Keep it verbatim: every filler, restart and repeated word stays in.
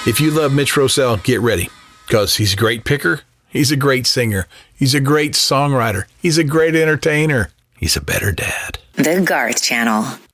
If you love Mitch Rossell, get ready, because he's a great picker. He's a great singer. He's a great songwriter. He's a great entertainer. He's a better dad. The Garth Channel.